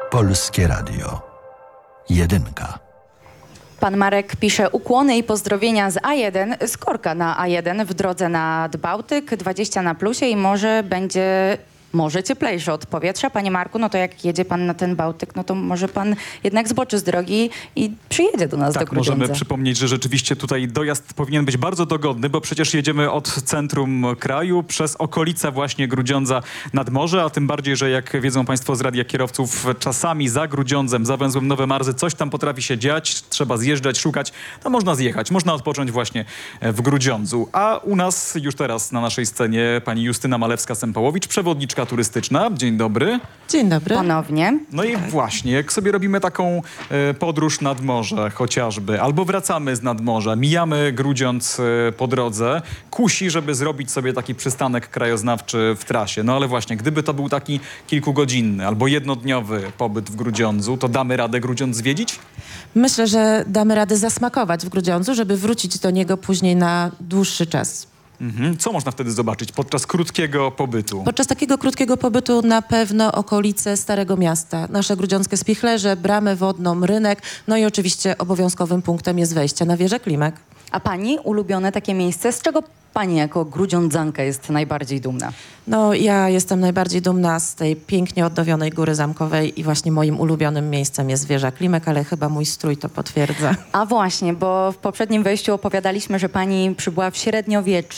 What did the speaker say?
Polskie Radio. Jedynka. Pan Marek pisze ukłony i pozdrowienia z A1, z korka na A1 w drodze nad Bałtyk, 20 na plusie i może cieplejsze od powietrza. Panie Marku, no to jak jedzie pan na ten Bałtyk, no to może pan jednak zboczy z drogi i przyjedzie do nas do Grudziądza. Możemy przypomnieć, że rzeczywiście tutaj dojazd powinien być bardzo dogodny, bo przecież jedziemy od centrum kraju przez okolice właśnie Grudziądza nad morze, a tym bardziej, że jak wiedzą państwo z radia kierowców, czasami za Grudziądzem, za węzłem Nowe Marzy coś tam potrafi się dziać, trzeba zjeżdżać, szukać, to można zjechać, można odpocząć właśnie w Grudziądzu. A u nas już teraz na naszej scenie pani Justyna Malewska-Sempołowicz, przewodniczka turystyczna. Dzień dobry. Dzień dobry. Ponownie. No i właśnie, jak sobie robimy taką podróż nad morze chociażby, albo wracamy z nadmorza, mijamy Grudziądz po drodze, kusi, żeby zrobić sobie taki przystanek krajoznawczy w trasie. No ale właśnie, gdyby to był taki kilkugodzinny albo jednodniowy pobyt w Grudziądzu, to damy radę Grudziądz zwiedzić? Myślę, że damy radę zasmakować w Grudziądzu, żeby wrócić do niego później na dłuższy czas. Co można wtedy zobaczyć podczas krótkiego pobytu? Podczas takiego krótkiego pobytu na pewno okolice Starego Miasta, nasze grudziąckie spichlerze, bramę wodną, rynek, no i oczywiście obowiązkowym punktem jest wejście na wieżę Klimek. A pani ulubione takie miejsce, z czego pani jako grudziądzanka jest najbardziej dumna? No ja jestem najbardziej dumna z tej pięknie odnowionej Góry Zamkowej i właśnie moim ulubionym miejscem jest wieża Klimek, ale chyba mój strój to potwierdza. A właśnie, bo w poprzednim wejściu opowiadaliśmy, że pani przybyła w średniowieczu